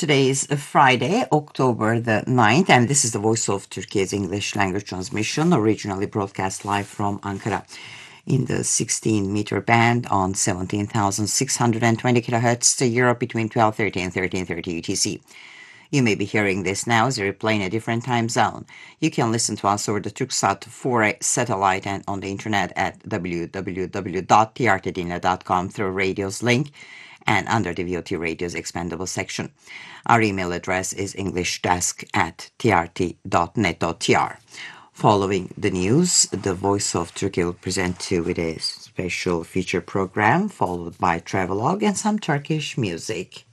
Today is Friday, October the 9th, and this is the Voice of Turkey's English language transmission, originally broadcast live from Ankara in the 16-meter band on 17,620 kilohertz to Europe between 12:30 and 13:30 UTC. You may be hearing this now as a replay in a different time zone. You can listen to us over the Turksat 4 satellite and on the internet at www.trtdinle.com through radio's link and under the VOT Radio's expandable section. Our email address is englishdesk@trt.net.tr. Following the news, the Voice of Turkey will present to you with a special feature program followed by travelogue and some Turkish music.